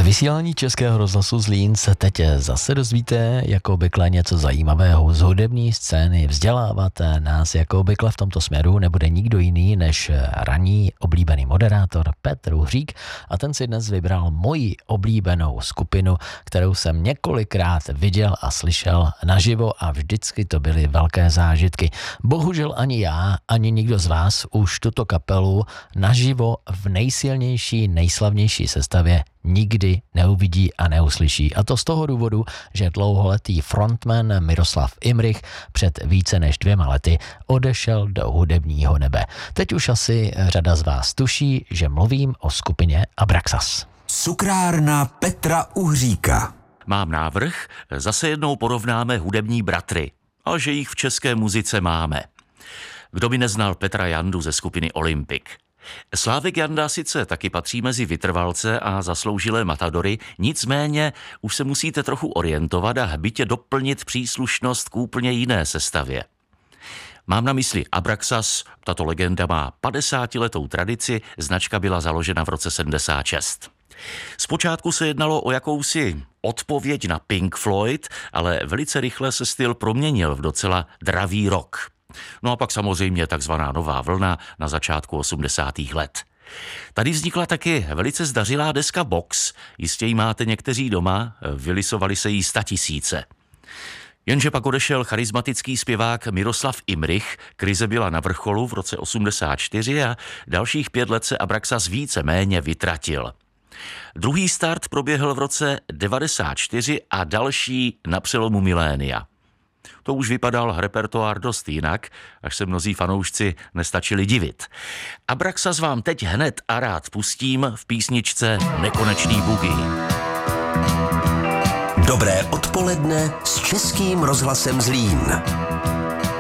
vysílání Českého rozhlasu Zlín se teď zase dozvíte jako obvykle něco zajímavého z hudební scény. Vzdělávat nás jako obvykle v tomto směru nebude nikdo jiný než ranní oblíbený moderátor Petr Uhřík a ten si dnes vybral moji oblíbenou skupinu, kterou jsem několikrát viděl a slyšel naživo a vždycky to byly velké zážitky. Bohužel ani já, ani nikdo z vás už tuto kapelu naživo v nejsilnější, nejslavnější sestavě nikdy neuvidí a neuslyší. A to z toho důvodu, že dlouholetý frontman Miroslav Imrich před více než 2 lety odešel do hudebního nebe. Teď už asi řada z vás tuší, že mluvím o skupině Abraxas. Cukrárna Petra Uhříka. Mám návrh, zase jednou porovnáme hudební bratry a že jich v české muzice máme. Kdo by neznal Petra Jandu ze skupiny Olympic? Slávek Janda sice taky patří mezi vytrvalce a zasloužilé matadory, nicméně už se musíte trochu orientovat a hbitě doplnit příslušnost k úplně jiné sestavě. Mám na mysli Abraxas, tato legenda má 50letou tradici, značka byla založena v roce 76. Zpočátku se jednalo o jakousi odpověď na Pink Floyd, ale velice rychle se styl proměnil v docela dravý rock. No a pak samozřejmě takzvaná nová vlna na začátku 80. let. Tady vznikla taky velice zdařilá deska Box, jistě ji máte někteří doma, vylisovali se jí 100 000. Jenže pak odešel charismatický zpěvák Miroslav Imrich, krize byla na vrcholu v roce 84 a dalších 5 let se Abraxas víceméně vytratil. Druhý start proběhl v roce 94 a další na přelomu milénia. To už vypadal repertoár dost jinak, až se mnozí fanoušci nestačili divit. Abraxas vám teď hned a rád pustím v písničce Nekonečný boogie. Dobré odpoledne s Českým rozhlasem Zlín.